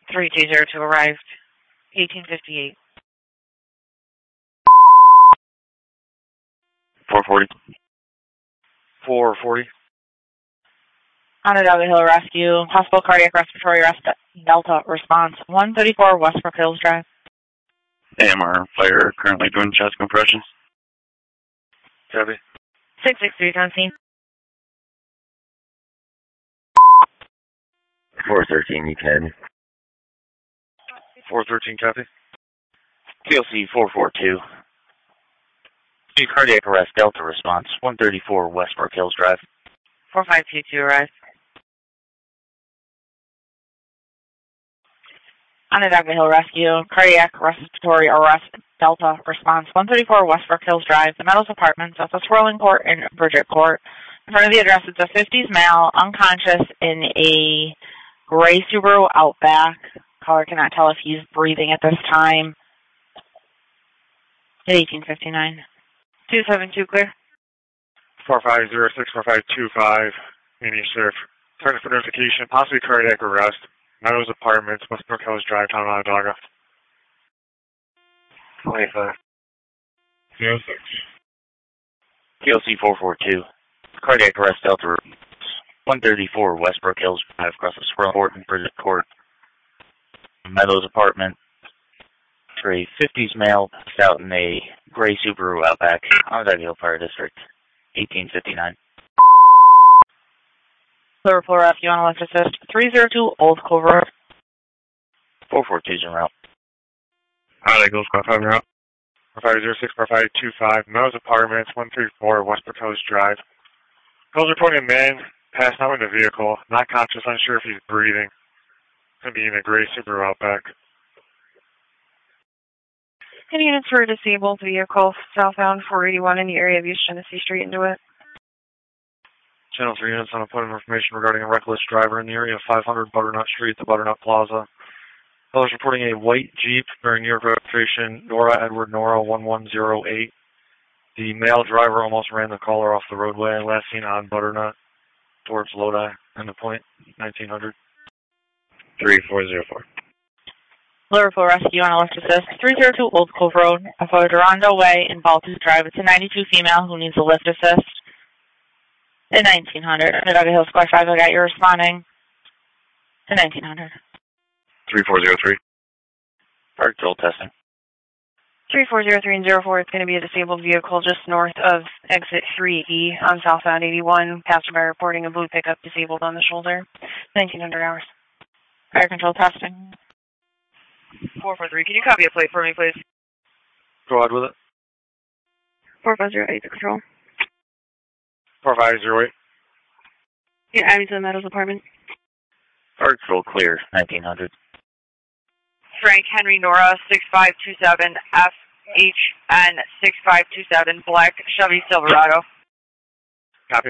3202 arrived. 1858. 440. 440. Onondaga Hill Rescue. Possible cardiac respiratory arrest. Delta response. 134 Westbrook Hills Drive. AMR fire currently doing chest compressions. Copy. 663 on scene. 413, you can. 413, copy. TLC 442. Cardiac arrest, Delta response, 134 Westbrook Hills Drive. 4522 arrived. Onondaga Hill Rescue. Cardiac respiratory arrest. Delta response. 134 Westbrook Hills Drive. The Meadows Apartments at the Swirling Court and Bridget Court. In front of the address, it's a 50s male, unconscious, in a gray Subaru Outback. Caller cannot tell if he's breathing at this time. At 1859. 272 clear. 4506, 4525, initiative. Target for notification, possibly cardiac arrest. Meadows Apartments, Westbrook Hills Drive, Town of Onondaga. 25. 06. TLC 442. Cardiac arrest, Delta 134 Westbrook Hills Drive, across the Swirling Court and Bridget Court. Meadows Apartment. For a 50s male passed out in a gray Subaru Outback, Onondaga Hill Fire District, 1859. Liverpool Rescue on Electric Assist. 302 Old Cove Road. 442's en route. Onondaga Hill Squad 5 route. 4506, 4525, Meadows Apartments, 134 Westbrook Hills Drive. Calls reporting a man passed out in the vehicle, not conscious, unsure if he's breathing. Could be in a gray Subaru Outback. Any units for a disabled vehicle southbound 481 in the area of East Genesee Street into it? Channel 3 units on a point of information regarding a reckless driver in the area of 500 Butternut Street, the Butternut Plaza. Others reporting a white Jeep bearing New York registration, Nora Edward Nora 1108. The male driver almost ran the caller off the roadway, last seen on Butternut towards Lodi and the point, 1900. 3404. Liverpool Rescue on Electric Assist. 302 Old Cove Road, off of Durando Way in Baltus Drive. It's a 92 female who needs a lift assist. At 1900. Onondaga Hill Squad 5, I got you responding. At 1900. 3403. Fire control testing. 3403 and 04, it's going to be a disabled vehicle just north of exit 3E on southbound 81. Passerby reporting a blue pickup disabled on the shoulder. 1900 hours. Fire control testing. 443, can you copy a plate for me, please? Go ahead with it. 4508 to control. 4508. Yeah, I'm to the Meadows Apartment. Fire control clear, 1900. Frank Henry Nora 6527 FHN 6527 Black Chevy Silverado. Copy.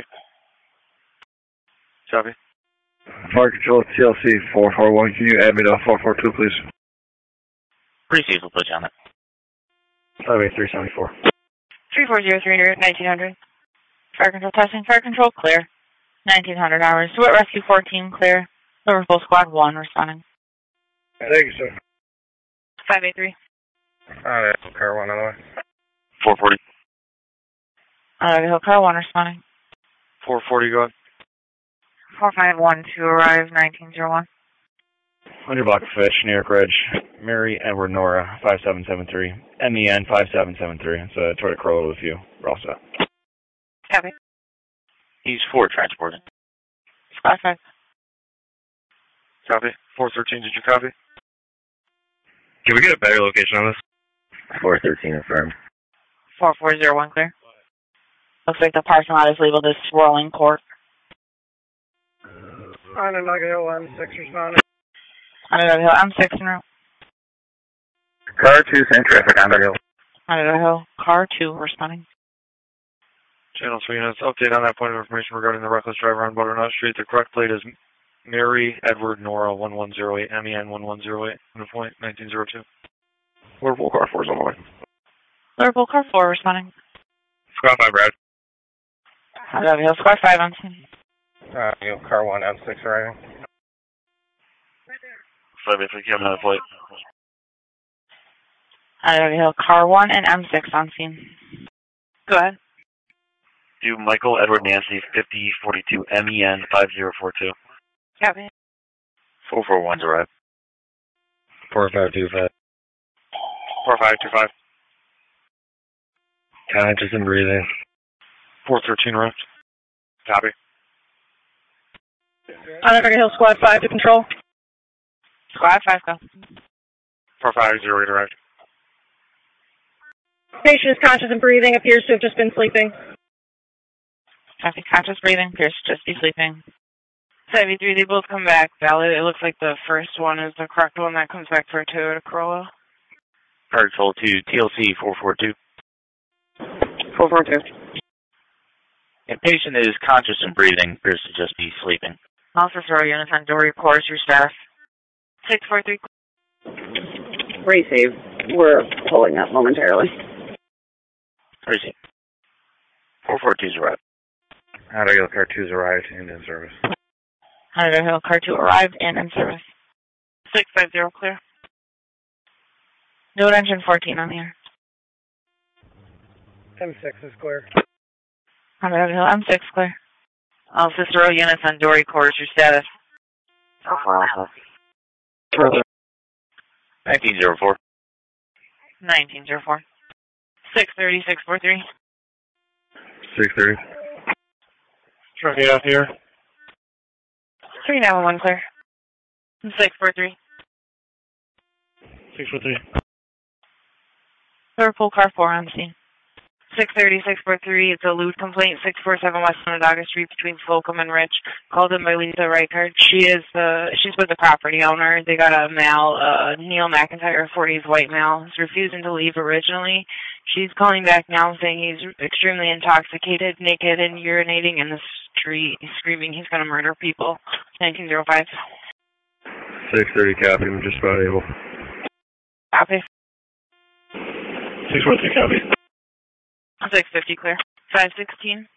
Copy. Fire Control TLC 441, can you add me to 442, please? Pre-seas will put you on it. 58374. 3403 1900. Fire control testing. Fire control clear. 1900 hours. Sweat Rescue 14 clear. Liverpool Squad 1 responding. Thank you, sir. 583. Car 1 on the way. 440. Onondaga Hill Car 1 responding. 440, go ahead. 4512 to arrive, 1901. 100 block of Fish, New York Ridge, Mary Edward Nora, 5773, MEN 5773. It's a Toyota Corolla with you. We're all set. Copy. He's forward transported. Squad 5. Copy. 413, did you copy? Can we get a better location on this? 413 affirmed. 4401 clear. Looks like the parking lot is labeled as Swirling Court. Onondaga Hill, I'm 6 responding. Onondaga Hill, I'm 6 en route. Car 2, same traffic, Onondaga Hill. Onondaga Hill, Car 2 responding. Channel 3 units, update on that point of information regarding the reckless driver on Butternut Street. The correct plate is Mary Edward Nora 1108, MEN 1108, on the point, 1902. Liverpool Car 4 is on the way. Liverpool Car 4 responding. Squad 5, Brad. Onondaga Hill, Squad 5 on scene. Car 1, M6 arriving. 583 Kevin on the flight. Onondaga Hill, car 1 and M6 on scene. Go ahead. Do Michael Edward Nancy 5042 MEN 5042. Copy. 441's arrived. 4525. 4525. Conscious and breathing. 413 arrived. Copy. Onondaga Hill, Squad 5 to control. Squad 5, go. 4508 arrived. Patient is conscious and breathing, appears to have just been sleeping. Copy. Conscious breathing, appears to just be sleeping. 73, they both come back valid. It looks like the first one is the correct one that comes back for a Toyota Corolla. Card toll to TLC 442. 442. The patient is conscious and breathing, appears to just be sleeping. Also throw units on door reports, your staff. 643. Ray save. We're pulling up momentarily. Crazy. 442's arrived. Onondaga Hill, car 2's arrived and in service. Onondaga Hill, car 2 arrived and in service. 650 clear. Node engine 14 on here. M6 is clear. Onondaga Hill, M6 clear. All Cicero units on door reports, your status. 1904. 1904. 630, 643. 630. Traffic out here. 3911 clear. 643. 643. Liverpool car 4 on scene. 630, 643. It's a lewd complaint. 647 West Onondaga Street between Slocum and Rich. Called in by Lisa Reichard. She's with the property owner. They got a male, Neil McIntyre, 40s white male. He's refusing to leave originally. She's calling back now saying he's extremely intoxicated, naked, and urinating in the street. He's screaming he's going to murder people. 1905. 630 copy. I'm just about able. Copy. 643 copy. 650 clear. 516.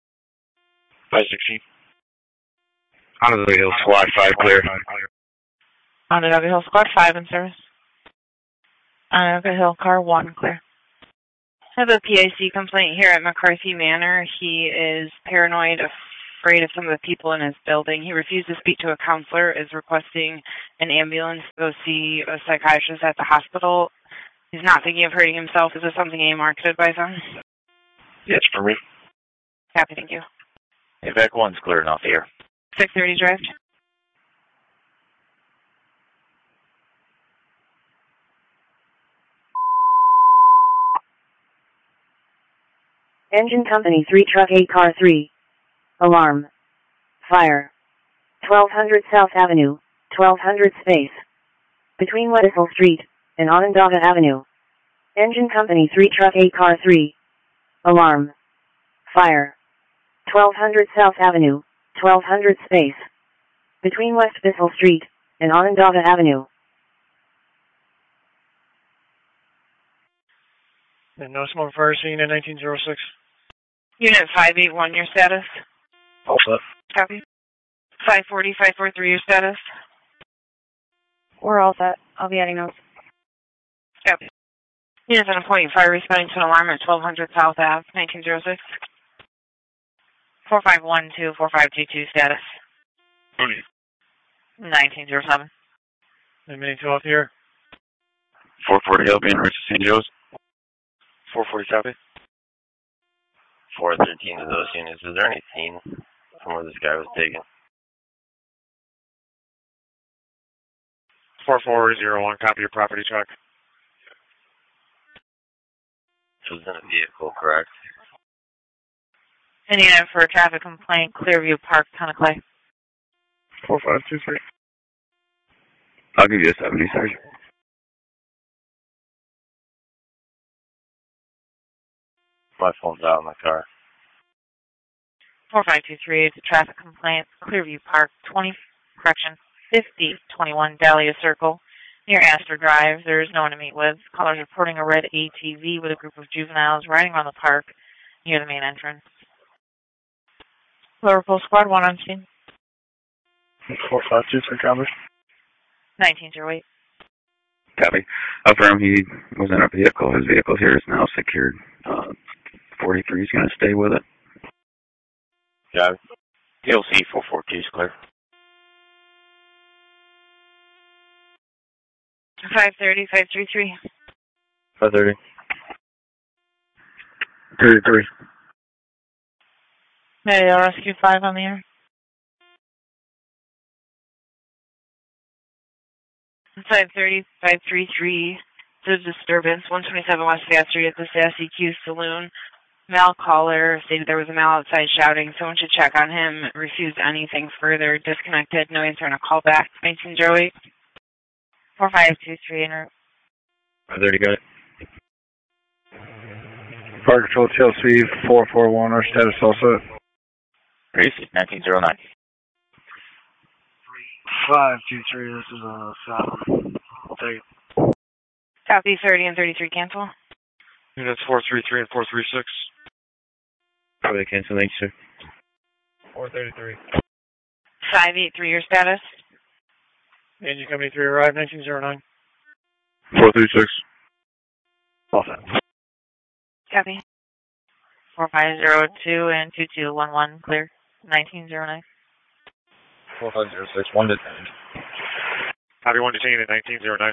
516. Onondaga Hill, Squad 5 clear. Onondaga Hill, Squad 5 in service. Onondaga Hill, car 1 clear. I have a PIC complaint here at McCarthy Manor. He is paranoid, afraid of some of the people in his building. He refused to speak to a counselor, is requesting an ambulance to go see a psychiatrist at the hospital. He's not thinking of hurting himself. Is this something AMR could advise on? Yes, for me. Happy, thank you. Evac 1's clearing off the air. 630 drive. Engine Company 3 Truck 8 Car 3. Alarm. Fire. 1200 South Avenue, 1200 space. Between Weddell Street and Onondaga Avenue. Engine Company 3 Truck 8 Car 3. Alarm. Fire. 1200 South Avenue, 1200 space. Between West Bissell Street and Onondaga Avenue. And no smoke fire scene in 1906. Unit 581, your status? All set. Copy. 540, 543, your status? We're all set. I'll be adding notes. Copy. Units on a point, fire responding to an alarm at 1200 South Ave, 1906. 4512, 4522, status? 1907. Admitting to off here. 440 Hill, being Richard St. Joe's. 440 copy. 413 to those units. Is there any scene from where this guy was taken? 4401, copy your property check. It was in a vehicle, correct? Any unit for a traffic complaint, Clearview Park, Tonaclay. 4523. I'll give you a 70, Sergeant. My phone's out in the car. 4523, it's a traffic complaint, Clearview Park, 5021 Dahlia Circle, near Astor Drive. There is no one to meet with. Callers reporting a red ATV with a group of juveniles riding around the park near the main entrance. Liverpool Squad 1 on scene. 4523, copy. 1908. Copy. Affirm he was in a vehicle. His vehicle here is now secured. 43 is going to stay with it. Yeah. PLC 442 is clear. 530, 533. 530. 33. Hey, Rescue 5 on the air. 530, 533. There's a disturbance, 127 West Fast Street at the Sassy Q Saloon. Male caller stated there was a male outside shouting. Someone should check on him. Refused anything further. Disconnected. No answer on a call back. 1908. 4523 en route. 530, got it. Fire Control TLC 441, our status all set. Receive 1909. 523, this is a Falcon. Take it. Copy 30 and 33 cancel. Units 433 and 436. Probably cancel, thanks, sir. 433. 583, your status. Engine Company 3 arrived, 1909. 436. All set. Copy. 4502 and 2211 clear. 1909. 4506, 1 to 10. Copy 1 detained at 1909.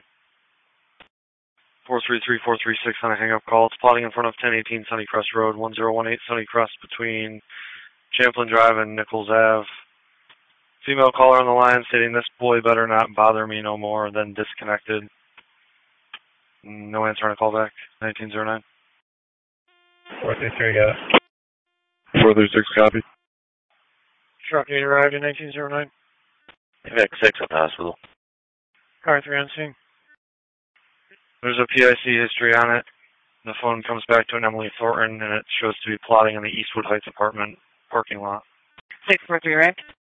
433, 436 on a hang-up call. It's plotting in front of 1018 Sunnycrest Road, 1018 Sunnycrest between Champlain Drive and Nichols Ave. Female caller on the line stating, "This boy better not bother me no more," then disconnected. No answer on a callback. 1909. 433, got it. 436, copy. Truck 8 arrived in 1909. Evac 6 at the hospital. Car 3 on scene. There's a PIC history on it. The phone comes back to an Emily Thornton, and it shows to be plotting in the Eastwood Heights apartment parking lot. 643 arrived.